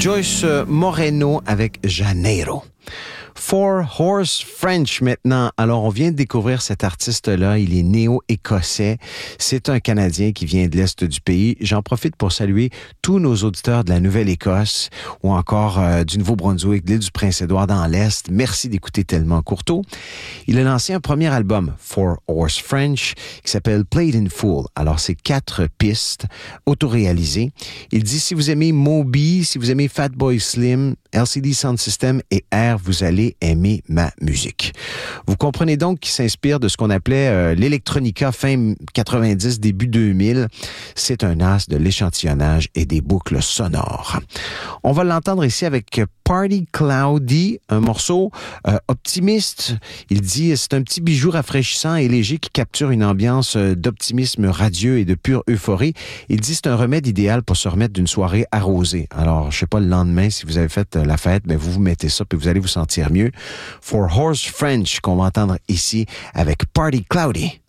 Joyce Moreno avec Janeiro. Four Horse French maintenant. Alors, on vient de découvrir cet artiste-là. Il est néo-écossais. C'est un Canadien qui vient de l'Est du pays. J'en profite pour saluer tous nos auditeurs de la Nouvelle-Écosse ou encore du Nouveau-Brunswick, de l'île du Prince-Édouard dans l'Est. Merci d'écouter Tellement Courteau. Il a lancé un premier album, Four Horse French, qui s'appelle Played in Full. Alors, c'est 4 pistes autoréalisées. Il dit, si vous aimez Moby, si vous aimez Fatboy Slim, LCD Sound System et R, vous allez aimer ma musique. Vous comprenez donc qu'il s'inspire de ce qu'on appelait l'électronica fin 90, début 2000. C'est un as de l'échantillonnage et des boucles sonores. On va l'entendre ici avec Party Cloudy, un morceau optimiste. Il dit, c'est un petit bijou rafraîchissant et léger qui capture une ambiance d'optimisme radieux et de pure euphorie. Il dit, c'est un remède idéal pour se remettre d'une soirée arrosée. Alors, je sais pas, le lendemain, si vous avez fait la fête, ben vous mettez ça puis vous allez vous sentir mieux. Four Horse French qu'on va entendre ici avec Party Cloudy.